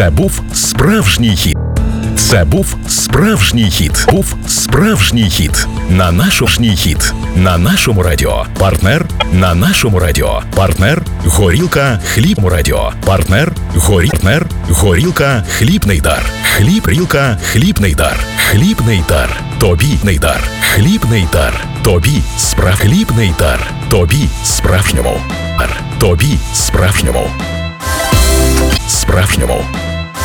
Це був справжній хіт. Це був справжній хіт. Був справжній хіт. На нашому хіт. На нашому радіо. Партнер на нашому радіо. Партнер Горілка Хліб радіо. Партнер Горілка Хлібний дар. Горілка Хлібний дар. Хлібний дар. Тобі нейдар. Хлібний дар. Тобі хлібний дар. Тобі справжньому. Тобі справжньому. Справжньому.